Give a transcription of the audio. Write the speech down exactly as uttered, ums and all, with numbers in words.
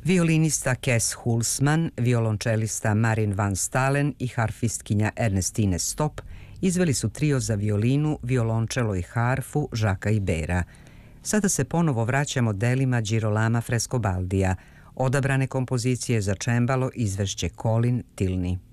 Violinista Kes Hulsman, violončelista Marin van Stalen i harfistkinja Ernestine Stop izveli su trio za violinu, violončelo i harfu Žaka Ibera. Sada se ponovo vraćamo delima Girolama Frescobaldija. Odabrane kompozicije za čembalo izvešće Colin Tilney.